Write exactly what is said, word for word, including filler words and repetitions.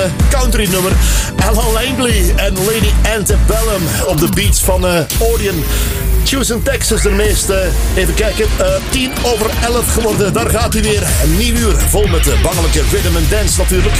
country nummer. Alan Langley en Lady Antebellum op de beats van uh, Odeon. Houston, Texas, de meeste. Even kijken, uh, tien over elf geworden. Daar gaat hij weer. Een nieuw uur vol met de bangelijke rhythm and dance natuurlijk.